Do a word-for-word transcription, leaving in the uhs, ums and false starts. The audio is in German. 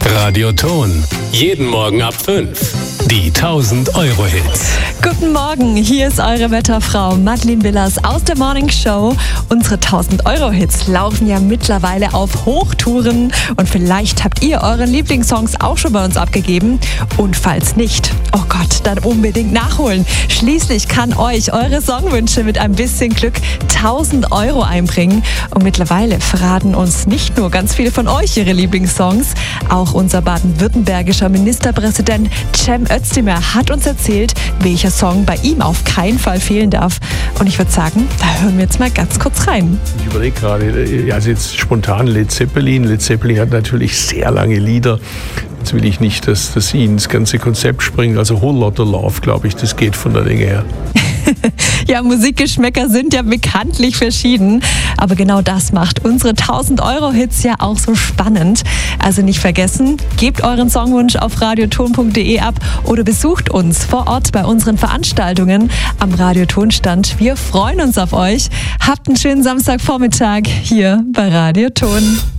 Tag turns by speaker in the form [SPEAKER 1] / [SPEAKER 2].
[SPEAKER 1] Radioton. Jeden Morgen ab fünf. Die tausend-Euro-Hits.
[SPEAKER 2] Guten Morgen, hier ist eure Wetterfrau Madeleine Willers aus der Morning Show. Unsere tausend-Euro-Hits laufen ja mittlerweile auf Hochtouren und vielleicht habt ihr eure Lieblingssongs auch schon bei uns abgegeben. Und falls nicht, oh Gott, dann unbedingt nachholen. Schließlich kann euch eure Songwünsche mit ein bisschen Glück tausend Euro einbringen. Und mittlerweile verraten uns nicht nur ganz viele von euch ihre Lieblingssongs, auch unser baden-württembergischer Ministerpräsident Cem Özdemir hat uns erzählt, welcher Song bei ihm auf keinen Fall fehlen darf. Und ich würde sagen, da hören wir jetzt mal ganz kurz rein.
[SPEAKER 3] Ich überlege gerade, also jetzt spontan Led Zeppelin. Led Zeppelin hat natürlich sehr lange Lieder. Jetzt will ich nicht, dass, dass sie ins ganze Konzept springen. Also Whole Lotta Love, glaube ich, das geht von der Länge her.
[SPEAKER 2] Ja, Musikgeschmäcker sind ja bekanntlich verschieden. Aber genau das macht unsere tausend-Euro-Hits ja auch so spannend. Also nicht vergessen, gebt euren Songwunsch auf radioton punkt de ab oder besucht uns vor Ort bei unseren Veranstaltungen am Radioton-Stand. Wir freuen uns auf euch. Habt einen schönen Samstagvormittag hier bei Radioton.